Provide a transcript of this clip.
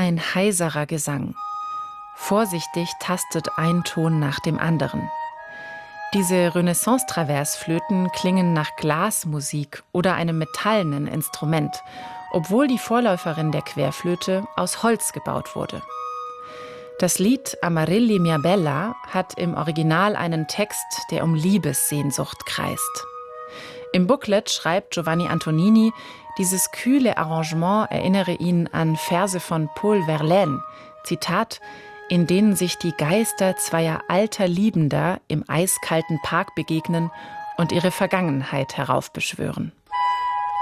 ein heiserer Gesang. Vorsichtig tastet ein Ton nach dem anderen. Diese Renaissance-Traversflöten klingen nach Glasmusik oder einem metallenen Instrument, obwohl die Vorläuferin der Querflöte aus Holz gebaut wurde. Das Lied Amarilli mia bella hat im Original einen Text, der um Liebessehnsucht kreist. Im Booklet schreibt Giovanni Antonini, dieses kühle Arrangement erinnere ihn an Verse von Paul Verlaine, Zitat, in denen sich die Geister zweier alter Liebender im eiskalten Park begegnen und ihre Vergangenheit heraufbeschwören.